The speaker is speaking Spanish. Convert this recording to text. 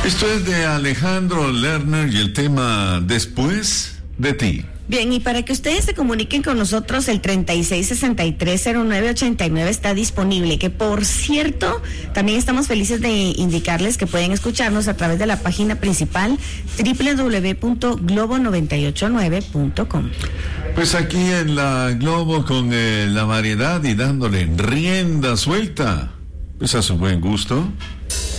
Esto es de Alejandro Lerner y el tema Después de ti. Bien, y para que ustedes se comuniquen con nosotros, el 36630989 está disponible, que por cierto, también estamos felices de indicarles que pueden escucharnos a través de la página principal www.globo989.com. Pues aquí en la Globo con la variedad y dándole rienda suelta, pues a su buen gusto.